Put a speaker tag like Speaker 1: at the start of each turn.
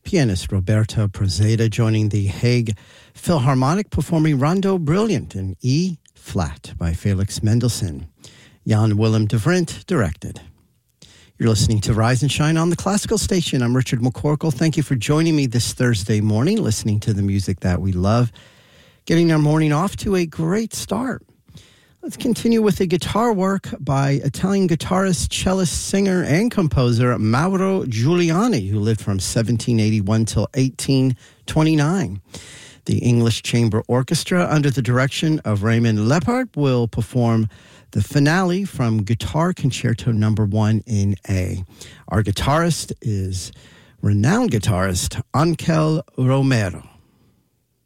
Speaker 1: Pianist Roberta Prozeda joining the Hague Philharmonic performing Rondo Brilliant in E-flat by Felix Mendelssohn. Jan Willem de Vrint directed. You're listening to Rise and Shine on the Classical Station. I'm Richard McCorkle. Thank you for joining me this Thursday morning, listening to the music that we love, getting our morning off to a great start. Let's continue with a guitar work by Italian guitarist, cellist, singer, and composer Mauro Giuliani, who lived from 1781 till 1829. The English Chamber Orchestra, under the direction of Raymond Leppard, will perform the finale from Guitar Concerto No. 1 in A. Our guitarist is renowned guitarist Ángel Romero.